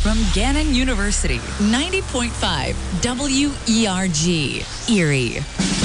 from Gannon University, 90.5 WERG, Erie.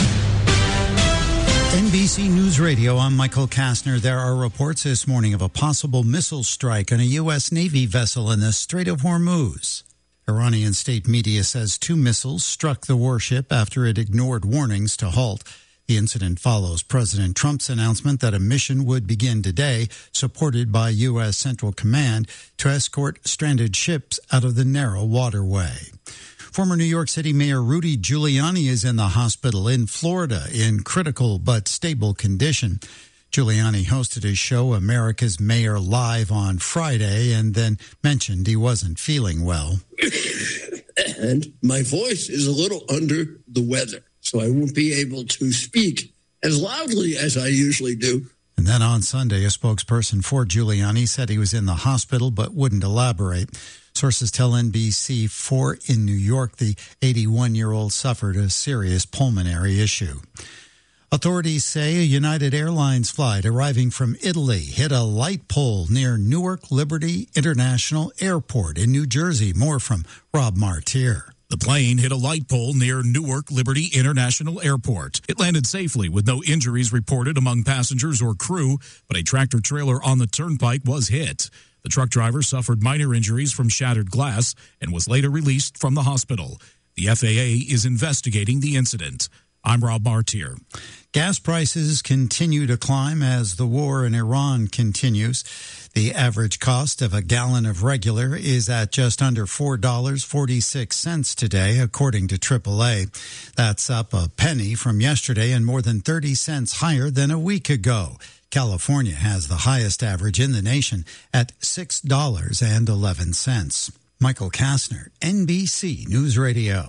NBC News Radio, I'm Michael Kastner. There are reports this morning of a possible missile strike on a U.S. Navy vessel in the Strait of Hormuz. Iranian state media says 2 missiles struck the warship after it ignored warnings to halt. The incident follows President Trump's announcement that a mission would begin today, supported by U.S. Central Command, to escort stranded ships out of the narrow waterway. Former New York City Mayor Rudy Giuliani is in the hospital in Florida in critical but stable condition. Giuliani hosted his show America's Mayor Live on Friday and then mentioned he wasn't feeling well. And my voice is a little under the weather, so I won't be able to speak as loudly as I usually do. And then on Sunday, a spokesperson for Giuliani said he was in the hospital but wouldn't elaborate. Sources tell NBC4 in New York the 81-year-old suffered a serious pulmonary issue. Authorities say a United Airlines flight arriving from Italy hit a light pole near Newark Liberty International Airport in New Jersey. More from Rob Martier. The plane hit a light pole near Newark Liberty International Airport. It landed safely with no injuries reported among passengers or crew, but a tractor-trailer on the turnpike was hit. The truck driver suffered minor injuries from shattered glass and was later released from the hospital. The FAA is investigating the incident. I'm Rob Martier. Gas prices continue to climb as the war in Iran continues. The average cost of a gallon of regular is at just under $4.46 today, according to AAA. That's up a penny from yesterday and more than 30 cents higher than a week ago. California has the highest average in the nation at $6.11. Michael Kastner, NBC News Radio.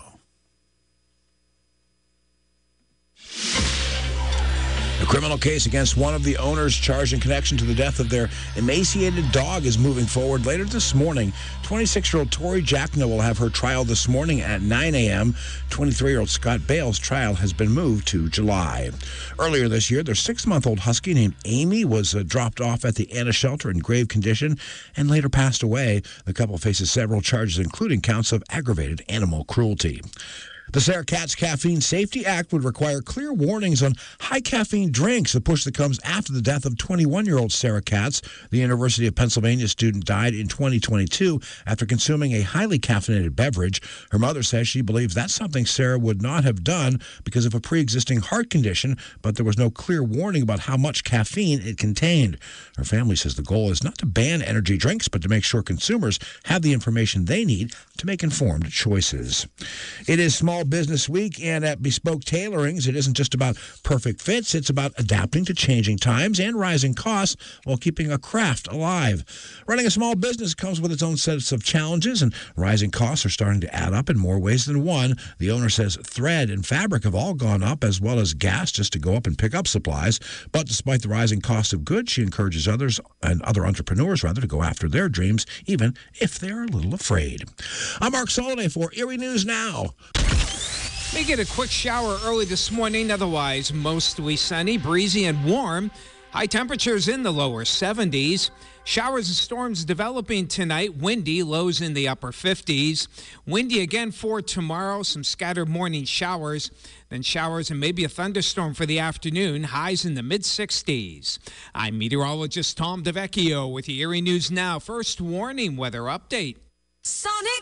A criminal case against one of the owners charged in connection to the death of their emaciated dog is moving forward later this morning. 26-year-old Tori Jackno will have her trial this morning at 9 a.m. 23-year-old Scott Bale's trial has been moved to July. Earlier this year, their 6-month-old husky named Amy was dropped off at the Anna shelter in grave condition and later passed away. The couple faces several charges, including counts of aggravated animal cruelty. The Sarah Katz Caffeine Safety Act would require clear warnings on high caffeine drinks, a push that comes after the death of 21-year-old Sarah Katz. The University of Pennsylvania student died in 2022 after consuming a highly caffeinated beverage. Her mother says she believes that's something Sarah would not have done because of a pre-existing heart condition, but there was no clear warning about how much caffeine it contained. Her family says the goal is not to ban energy drinks, but to make sure consumers have the information they need to make informed choices. It is Small Business Week, and at Bespoke Tailorings, it isn't just about perfect fits. It's about adapting to changing times and rising costs while keeping a craft alive. Running a small business comes with its own sets of challenges, and rising costs are starting to add up in more ways than one. The owner says thread and fabric have all gone up, as well as gas just to go up and pick up supplies. But despite the rising cost of goods, she encourages others and other entrepreneurs, to go after their dreams, even if they're a little afraid. I'm Mark Soliday for Erie News Now. May get a quick shower early this morning, otherwise mostly sunny, breezy, and warm. High temperatures in the lower 70s. Showers and storms developing tonight. Windy, lows in the upper 50s. Windy again for tomorrow. Some scattered morning showers. Then showers and maybe a thunderstorm for the afternoon. Highs in the mid-60s. I'm meteorologist Tom DeVecchio with the Erie News Now. First warning weather update. Sonic